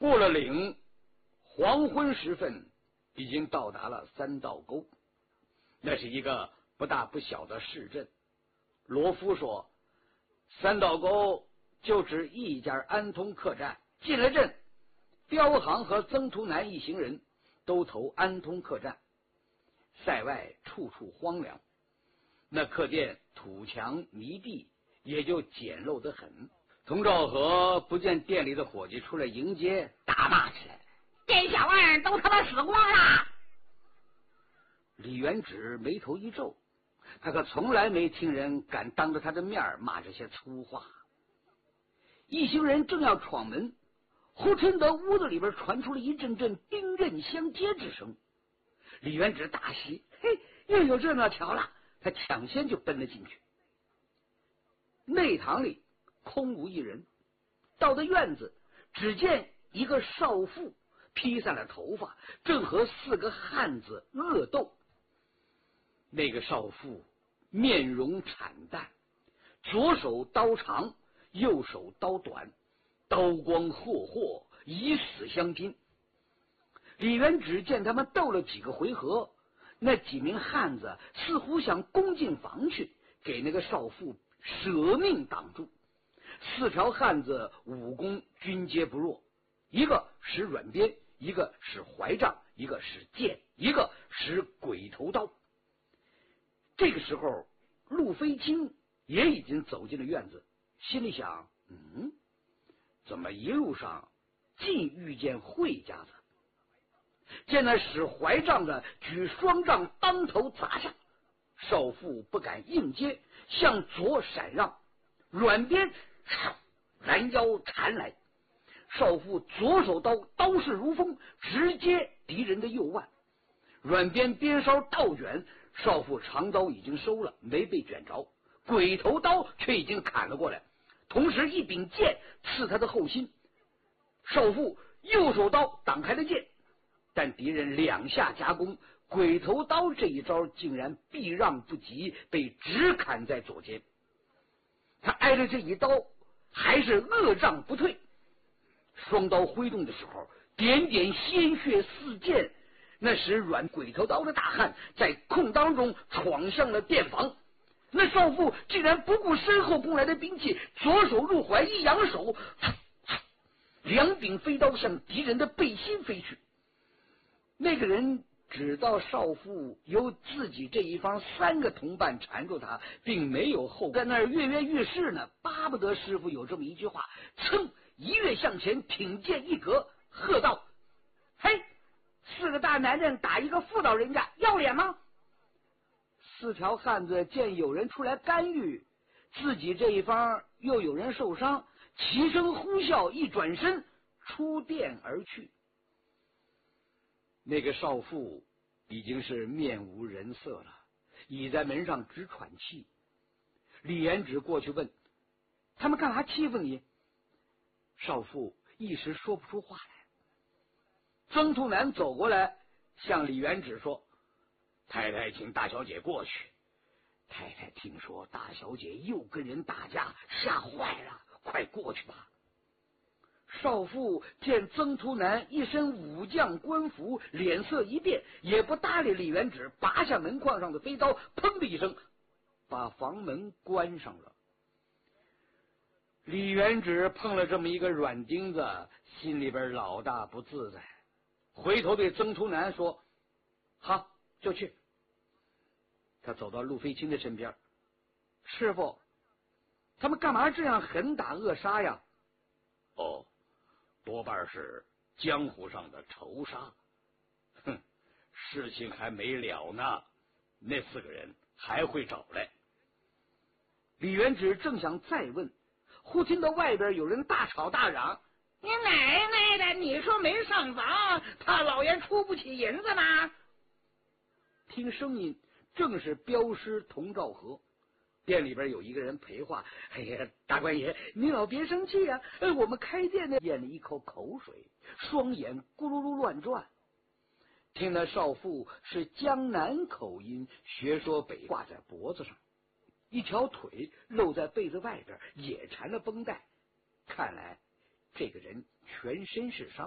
过了岭，黄昏时分，已经到达了三道沟。那是一个不大不小的市镇。罗夫说，三道沟就指一家安通客栈。进了镇，彪行和曾图南一行人都投安通客栈。塞外处处荒凉，那客店土墙泥地，也就简陋得很。佟兆和不见店里的伙计出来迎接，大骂起来：“ 店小二都他妈死光了！” 李元直眉头一皱，他可从来没听人敢当着他的面骂这些粗话。一行人正要闯门，忽听得屋子里边传出了一阵阵兵刃相接之声。李元直大喜，嘿，又有热闹瞧了，他抢先就奔了进去。内堂里空无一人，到了院子，只见一个少妇披散了头发，正和4个汉子恶斗。那个少妇面容惨淡，左手刀长，右手刀短，刀光霍霍，以死相拼。李元直见他们斗了几个回合，那几名汉子似乎想攻进房去，给那个少妇舍命挡住。4条汉子武功均皆不弱，一个使软鞭，一个使怀杖，一个使剑，一个使鬼头刀。这个时候，陆飞清也已经走进了院子，心里想：怎么一路上尽遇见慧家子？见那使怀杖的举双杖当头砸下，少妇不敢应接，向左闪让，软鞭拦腰缠来。少妇左手刀刀势如风，直接敌人的右腕，软鞭鞭梢倒卷，少妇长刀已经收了，没被卷着，鬼头刀却已经砍了过来，同时一柄剑刺他的后心。少妇右手刀挡开了剑，但敌人2下夹攻，鬼头刀这一招竟然避让不及，被直砍在左肩。他挨着这一刀还是恶仗不退，双刀挥动的时候，点点鲜血四溅。那时软鬼头刀的大汉在空当中闯向了店房，那少妇竟然不顾身后攻来的兵器，左手入怀，一扬手，2柄飞刀向敌人的背心飞去。那个人只道少妇由自己这一方3个同伴缠住他，并没有后在那儿跃跃欲试呢，巴不得师傅有这么一句话，噌一跃向前，挺剑一格，喝道：“嘿，4个大男人打一个妇道人家，要脸吗？”4条汉子见有人出来干预，自己这一方又有人受伤，齐声呼啸，一转身出店而去。那个少妇已经是面无人色了，倚在门上直喘气。李元直过去问：“他们干嘛欺负你？”少妇一时说不出话来。曾图南走过来向李元直说：“太太请大小姐过去，太太听说大小姐又跟人打架，吓坏了，快过去吧。”少妇见曾图南一身武将官服，脸色一变，也不搭理李元直，拔下门框上的飞刀，砰的一声把房门关上了。李元直碰了这么一个软钉子，心里边老大不自在，回头对曾图南说：“好，就去。”他走到陆飞清的身边：“师傅，他们干嘛这样狠打恶杀呀？”“哦，多半是江湖上的仇杀。哼，事情还没了呢，那4个人还会找来。”李元直正想再问，忽听到外边有人大吵大嚷：“ 你奶奶的！你说没上房，他老爷出不起银子吗？” 听声音正是镖师佟兆和。店里边有一个人陪话：“哎呀，大官爷，您老别生气啊！我们开店的。”咽了一口口水，双眼咕噜噜乱转。听那少妇是江南口音，学说北挂在脖子上，一条腿露在被子外边，也缠了绷带。看来这个人全身是伤。